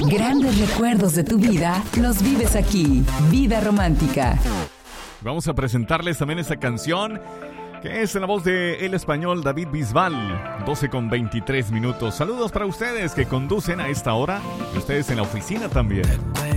Grandes recuerdos de tu vida los vives aquí. Vida Romántica. Vamos a presentarles también esta canción que es en la voz de el español David Bisbal. 12:23 minutos. Saludos para ustedes que conducen a esta hora y ustedes en la oficina también.